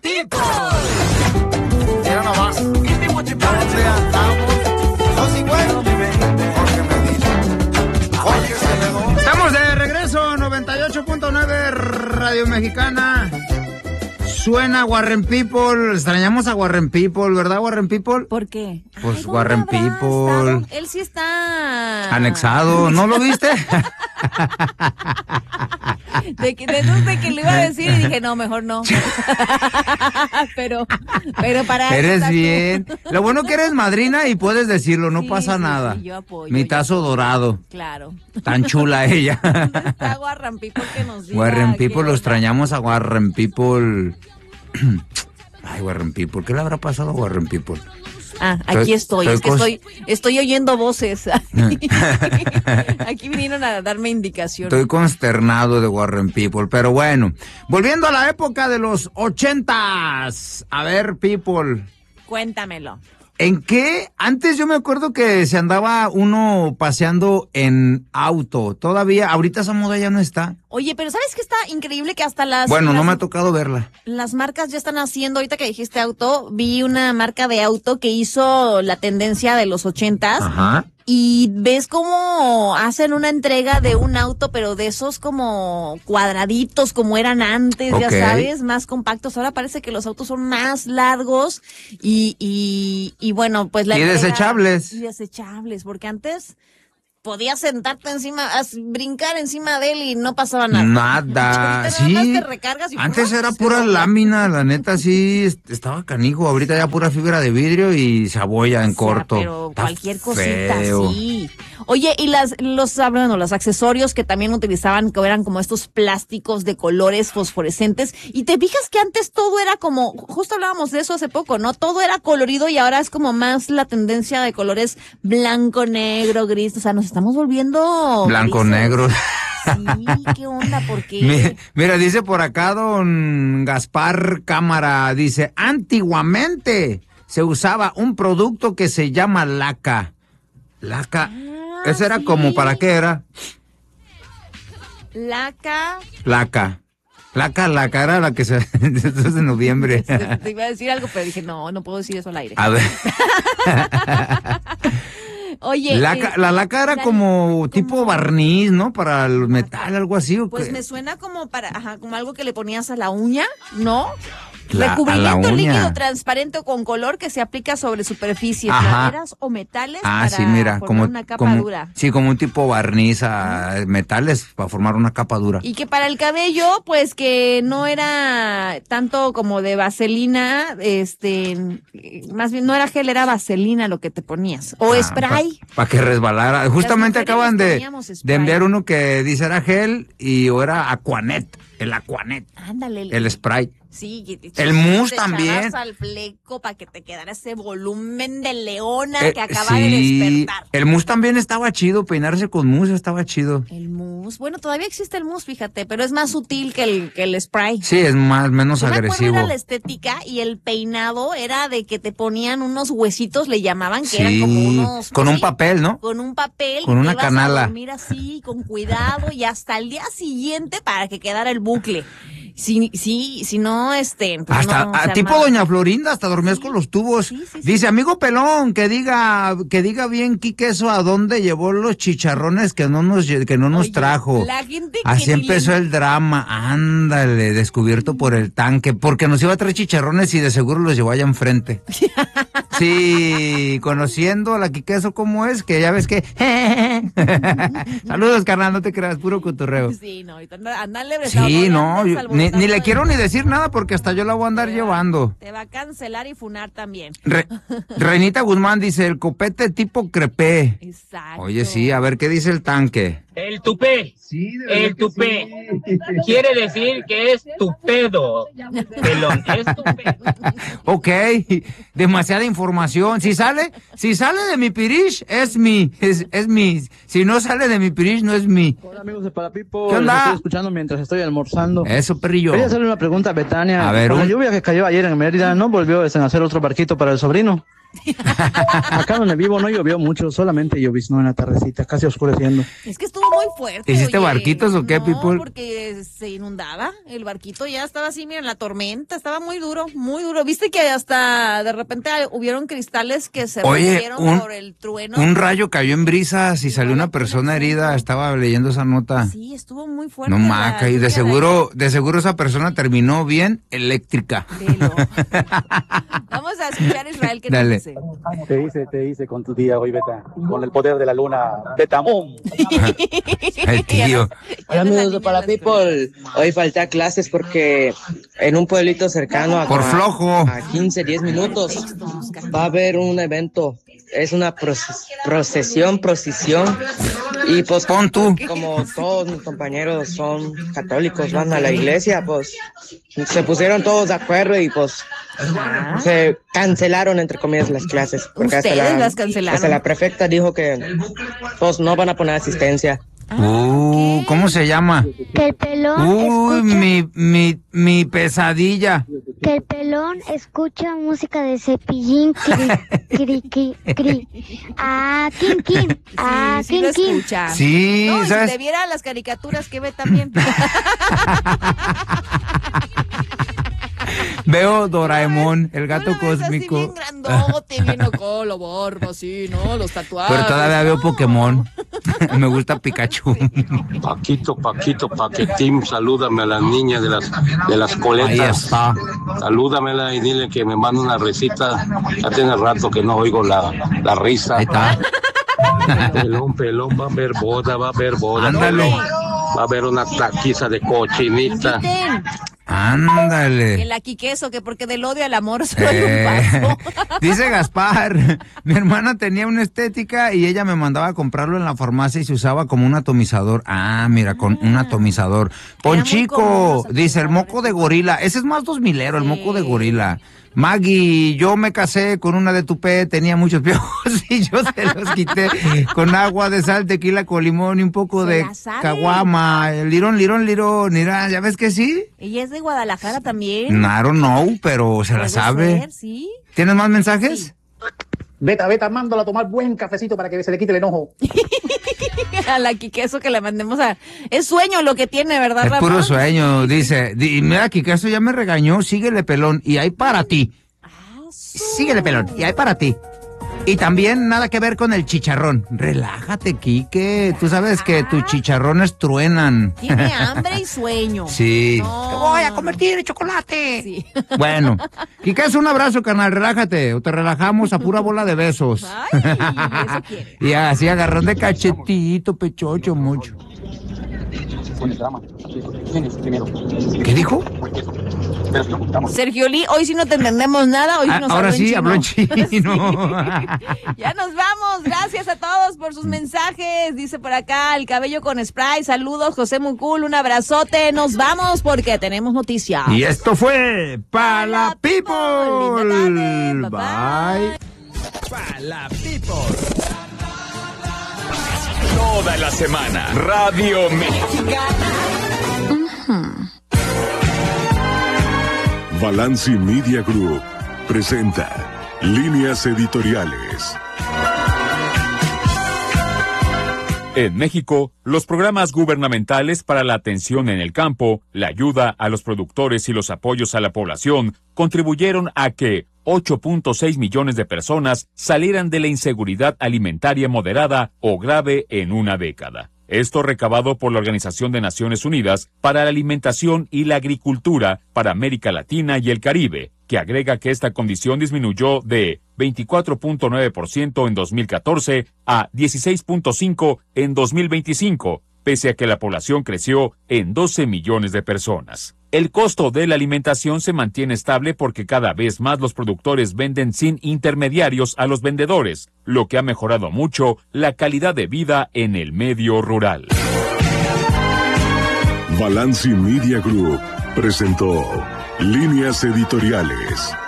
People. Mira nomás. ¿Dónde andamos? Los igual. Jorge Medina. Jorge Celedón. Estamos de regreso, 98.9 Radio Mexicana. Suena Warren People. Extrañamos a Warren People, ¿verdad, Warren People? ¿Por qué? Pues ¿dónde Warren habrá People. estado? Él sí está... Anexado, ¿no lo viste? De que le iba a decir y dije, no, mejor no. pero para... Eres bien. Lo bueno que eres madrina y puedes decirlo, no Sí, pasa sí, nada. sí, yo apoyo. Mi tazo dorado. Claro. Tan chula ella. ¿Dónde está Warren People que nos diga? Warren qué People, lo onda? extrañamos a Warren People. Ay, Warren People, ¿qué le habrá pasado a Warren People? Ah, aquí estoy. Es que estoy oyendo voces. Aquí vinieron a darme indicación. Estoy consternado de Warren People, pero bueno. Volviendo a la época de los 80s. A ver, People. Cuéntamelo. ¿En qué? Antes yo me acuerdo que se andaba uno paseando en auto. Todavía, ahorita esa moda ya no está. Oye, pero ¿sabes qué está increíble? Que hasta las... Bueno, no las- me ha tocado verla. Las marcas ya están haciendo, ahorita que dijiste auto, vi una marca de auto que hizo la tendencia de los 80s. Ajá. Y ves cómo hacen una entrega de un auto, pero de esos como cuadraditos como eran antes, ya Ok. sabes, más compactos. Ahora parece que los autos son más largos y bueno, pues la Y entrega- desechables. Y desechables, porque antes podías sentarte encima, brincar encima de él y no pasaba nada. Nada, Ahorita sí. nada más te recargas y Antes ¡pum! era se pura dobla. lámina, la neta sí, estaba canijo. Ahorita ya pura fibra de vidrio y se abolla en O sea, corto. pero Está cualquier cosita, feo. sí. Oye, y los accesorios que también utilizaban, que eran como estos plásticos de colores fosforescentes. Y te fijas que antes todo era como, justo hablábamos de eso hace poco, ¿no? Todo era colorido y ahora es como más la tendencia de colores blanco, negro, gris. O sea, nos estamos volviendo Blanco, grises. negro. Sí, ¿qué onda? ¿Por qué? Mira, dice por acá don Gaspar Cámara, dice, antiguamente se usaba un producto que se llama laca. Laca, ¿ese era sí. como para qué era? Laca. Laca. Laca era la que se... Esto es de noviembre. Te iba a decir algo, pero dije, no puedo decir eso al aire. A ver. Oye, La laca era como tipo barniz, ¿no? Para el metal, algo así. ¿O pues qué? me suena como como algo que le ponías a la uña, ¿no? A la Recubrimiento uña. líquido transparente o con color que se aplica sobre superficies, Ajá. maderas o metales Ah, para sí, mira, formar como una capa dura. Sí, como un tipo barniz a metales para formar una capa dura. Y que para el cabello, pues que no era tanto como de vaselina, más bien no era gel, era vaselina lo que te ponías. O spray. Para que resbalara. Justamente mujeres acaban les de poníamos spray. enviar uno que dice era gel o era Aquanet. El Aquanet. Ándale. El spray. Sí, que El mousse te también. echabas al fleco para que te quedara ese volumen de leona que acaba Sí, de despertar. el mousse también estaba chido, peinarse con mousse estaba chido. El mousse, bueno, todavía existe el mousse, fíjate, pero es más sutil que el spray. Sí, es menos Yo me acuerdo agresivo. era la estética y el peinado era de que te ponían unos huesitos, le llamaban, que Sí, eran como unos... con un ¿sí? papel, ¿no? Con un papel. Con y una te ibas canala. a dormir así, con cuidado, y hasta el día siguiente para que quedara el bucle. Si no, pues Hasta no, se tipo armaba. Doña Florinda, hasta dormías con los tubos. Sí, sí, sí. Dice, amigo pelón, que diga bien Quique eso a dónde llevó los chicharrones que no nos Oye, trajo. la gente que Así ni empezó le- el drama. Ándale, descubierto por el tanque, porque nos iba a traer chicharrones y de seguro los llevó allá enfrente. Sí, conociendo a la Quique eso cómo es, que ya ves que... Saludos, carnal, no te creas, puro cotorreo. Sí, no, ahorita andale Sí, no, ni le quiero ni decir nada porque hasta yo la voy a andar llevando. Te va a cancelar y funar también. Reinita Guzmán dice, el copete tipo crepé. Exacto. Oye, sí, a ver, ¿qué dice el tanque? El tupé. Sí, de verdad El que tupé. sí. Quiere decir que es tu pedo, pelón. Es tu pedo. Ok, demasiada información. Si sale de mi pirish, es mi. Si no sale de mi pirish, no es mi. Hola amigos de Parapipo, ¿Qué los onda? estoy escuchando mientras estoy almorzando. Eso, perrillo. Quería hacerle una pregunta a Betania. A ver, Con la un- lluvia que cayó ayer en Mérida, ¿no volvió a hacer otro barquito para el sobrino? Acá donde vivo no llovió mucho, solamente lloviznó en la tardecita, casi oscureciendo. Es que estuvo muy fuerte. ¿Hiciste oye. barquitos o qué, no, people? Porque se inundaba. El barquito ya estaba así, mira, en la tormenta. Estaba muy duro, muy duro. ¿Viste que hasta de repente hubieron cristales que se rompieron por el trueno? Un rayo cayó en Brisas y salió una persona herida. Estaba leyendo esa nota. Sí, estuvo muy fuerte. No maca, y de seguro esa persona terminó bien eléctrica. Vamos a escuchar a Israel que Dale. nos dice. Te dice con tu día hoy, Beta. Con el poder de la luna, Betamón. El tío. Hola amigos de Para People, hoy falté a clases porque en un pueblito cercano a, Por flojo. a 15-10 minutos va a haber un evento, es una procesión y pues Pon tú. como todos mis compañeros son católicos, van a la iglesia, pues se pusieron todos de acuerdo y pues se cancelaron entre comillas las clases porque Ustedes las cancelaron. hasta la prefecta dijo que pues no van a poner asistencia. ¿Cómo se llama? Que el pelón Uy, mi pesadilla. que el pelón escucha música de Cepillín, cri. Ah, Kim. Ah, Sí lo Kim. escucha. Sí, No, y si ¿sabes? te viera las caricaturas que ve también. Veo Doraemon, el gato No, es así cósmico. bien grandote, bien loco, la barba, así, ¿no? Los tatuajes. Pero todavía veo Pokémon. Me gusta Pikachu. Paquetín, salúdame a las niñas de las Ahí coletas. está. Salúdamela y dile que me manda una risita. Ya tiene rato que no oigo la risa. Ahí está. Pelón, va a haber boda. Ándale. Va a haber una taquiza de cochinita. Quiten. Ándale. El aquí queso, que porque del odio al amor solo hay un paso. Dice Gaspar, mi hermana tenía una estética y ella me mandaba a comprarlo en la farmacia y se usaba como un atomizador. Ah, mira, con un atomizador. Ponchico, dice el moco de gorila. Ese es más 2000ero, el moco de gorila. Maggie, yo me casé con una de tupé, tenía muchos piojos y yo se los quité con agua de sal, tequila con limón y un poco de la sabe. caguama. Lirón, mira, ¿ya ves que sí? Ella es de Guadalajara también. I don't know, pero se la Puede sabe. ser, sí. ¿Tienes más mensajes? Beta, mándala a tomar buen cafecito para que se le quite el enojo. A la Quiqueso que le mandemos a... Es sueño lo que tiene, ¿verdad, Es Ramón? puro sueño, dice. Mira, Kikazo ya me regañó, síguele pelón, y hay para ti. Síguele pelón, y hay para ti. Y también nada que ver con el chicharrón. Relájate, Quique. Tú sabes que tus chicharrones truenan. Tiene hambre y sueño. Sí. No. Te voy a convertir en chocolate. Sí. Bueno, Kikazo, un abrazo, carnal, relájate. O te relajamos a pura bola de besos. Ay, eso quiere. Y así agarrón de cachetito, pechocho, mucho. ¿Qué dijo? Sergio Lee, hoy sí no te entendemos nada, hoy sí nos Ahora habló sí, en habló en chino. chino. Ya nos vamos, gracias a todos por sus mensajes, dice por acá, el cabello con spray, saludos, José Mucul, un abrazote, nos vamos porque tenemos noticias. Y esto fue Pala People. Linda tarde, Bye. Pala People. Toda la semana, Radio Mexicana. Balanci Media Group presenta Líneas Editoriales. En México, los programas gubernamentales para la atención en el campo, la ayuda a los productores y los apoyos a la población contribuyeron a que 8.6 millones de personas salieran de la inseguridad alimentaria moderada o grave en una década. Esto recabado por la Organización de Naciones Unidas para la Alimentación y la Agricultura para América Latina y el Caribe, que agrega que esta condición disminuyó de 24.9% en 2014 a 16.5% en 2025, pese a que la población creció en 12 millones de personas. El costo de la alimentación se mantiene estable porque cada vez más los productores venden sin intermediarios a los vendedores, lo que ha mejorado mucho la calidad de vida en el medio rural. Balanci Media Group presentó Líneas Editoriales.